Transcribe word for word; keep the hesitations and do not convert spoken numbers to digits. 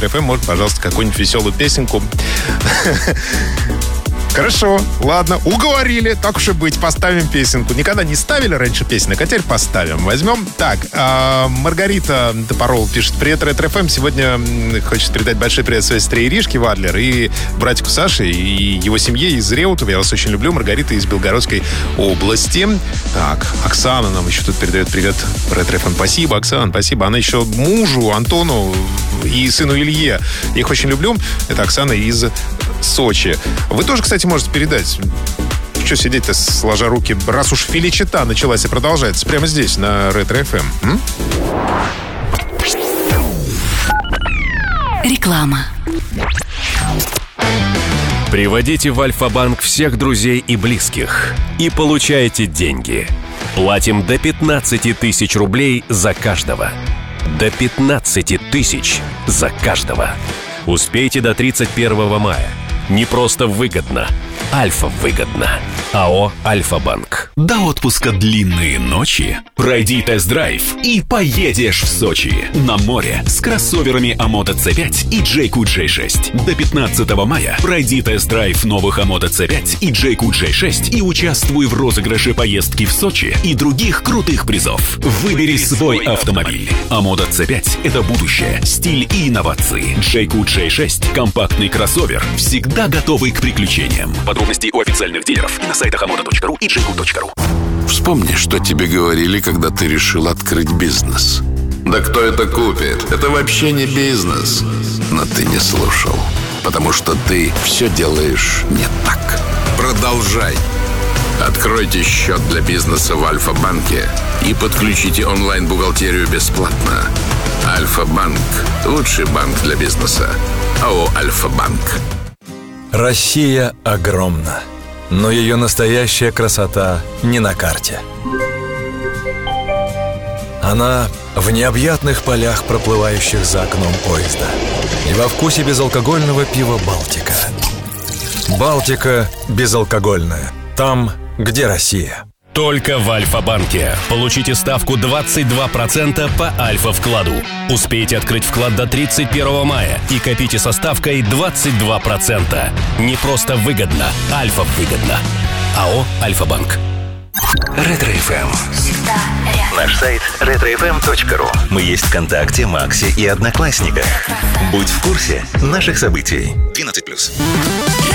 Ретро-эф эм, может, пожалуйста, какую-нибудь веселую песенку. Хорошо, ладно, уговорили, так уж и быть, поставим песенку. Никогда не ставили раньше песенок, а теперь поставим. Возьмем. Так, э, Маргарита Топорова пишет: привет, Ретро-эф эм. Сегодня хочет передать большой привет своей сестре Иришке Вадлер и братику Саше и его семье из Реутова. Я вас очень люблю. Маргарита из Белгородской области. Так, Оксана нам еще тут передает привет, Ретро-эф эм. Спасибо, Оксана, спасибо. Она еще мужу, Антону и сыну Илье. Я их очень люблю. Это Оксана из Сочи. Вы тоже, кстати, можете передать. Что сидеть-то сложа руки, раз уж филичета началась и продолжается прямо здесь, на Ретро-эф эм. М? Реклама. Приводите в Альфа-банк всех друзей и близких и получайте деньги. Платим до пятнадцати тысяч рублей за каждого. До пятнадцати тысяч за каждого. Успейте до тридцать первого мая. Не просто выгодно, Альфа-выгодно. АО «Альфа-банк». До отпуска длинные ночи. Пройди тест-драйв и поедешь в Сочи. На море с кроссоверами Амото си пять и Джейку джей шесть. До пятнадцатого мая пройди тест-драйв новых Амото си пять и Джейку джей шесть и участвуй в розыгрыше поездки в Сочи и других крутых призов. Выбери свой автомобиль. Амото си пять – это будущее, стиль и инновации. Джейку джей шесть – компактный кроссовер, всегда готовый к приключениям. Подробности у официальных дилеров и на сайтах амото точка ру и джейку точка ру. Вспомни, что тебе говорили, когда ты решил открыть бизнес. Да кто это купит? Это вообще не бизнес. Но ты не слушал, потому что ты все делаешь не так. Продолжай. Откройте счет для бизнеса в Альфа-банке и подключите онлайн-бухгалтерию бесплатно. Альфа-банк – лучший банк для бизнеса. АО «Альфа-банк». Россия огромна, но ее настоящая красота не на карте. Она в необъятных полях, проплывающих за окном поезда, и во вкусе безалкогольного пива «Балтика». «Балтика» безалкогольная. Там, где Россия. Только в Альфа-банке. Получите ставку двадцать два процента по Альфа-вкладу. Успейте открыть вклад до тридцать первого мая и копите со ставкой двадцать два процента. Не просто выгодно, Альфа-выгодно. АО «Альфа-банк». Ретро-эф эм. Всегда рядом. Наш сайт ретро эф эм точка ру. Мы есть ВКонтакте, Максе и Одноклассниках. Будь в курсе наших событий. двенадцать плюс.